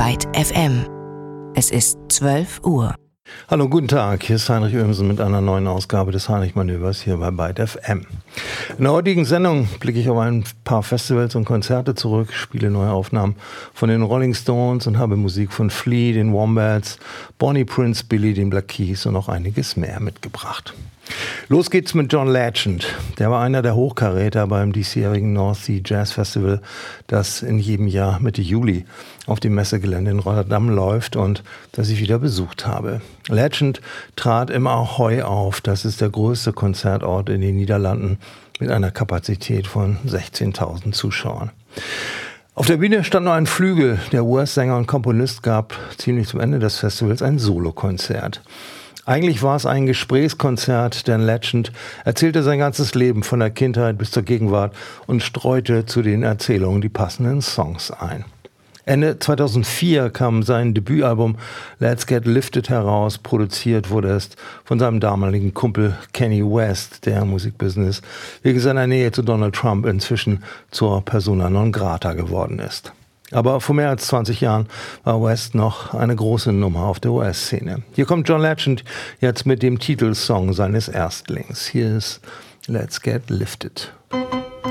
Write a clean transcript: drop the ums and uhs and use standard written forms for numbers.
Byte FM. Es ist 12 Uhr. Hallo, guten Tag, hier ist Heinrich Oehmsen mit einer neuen Ausgabe des Heinrich-Manövers hier bei Byte FM. In der heutigen Sendung blicke ich auf ein paar Festivals und Konzerte zurück, spiele neue Aufnahmen von den Rolling Stones und habe Musik von Flea, den Wombats, Bonnie Prince Billy, den Black Keys und noch einiges mehr mitgebracht. Los geht's mit John Legend. Der war einer der Hochkaräter beim diesjährigen North Sea Jazz Festival, das in jedem Jahr Mitte Juli auf dem Messegelände in Rotterdam läuft und das ich wieder besucht habe. Legend trat im Ahoy auf. Das ist der größte Konzertort in den Niederlanden mit einer Kapazität von 16.000 Zuschauern. Auf der Bühne stand noch ein Flügel. Der US-Sänger und Komponist gab ziemlich zum Ende des Festivals ein Solokonzert. Eigentlich war es ein Gesprächskonzert, denn Legend erzählte sein ganzes Leben von der Kindheit bis zur Gegenwart und streute zu den Erzählungen die passenden Songs ein. Ende 2004 kam sein Debütalbum Let's Get Lifted heraus. Produziert wurde es von seinem damaligen Kumpel Kanye West, der im Musikbusiness wegen seiner Nähe zu Donald Trump inzwischen zur Persona non grata geworden ist. Aber vor mehr als 20 Jahren war West noch eine große Nummer auf der US-Szene. Hier kommt John Legend jetzt mit dem Titelsong seines Erstlings. Hier ist Let's Get Lifted.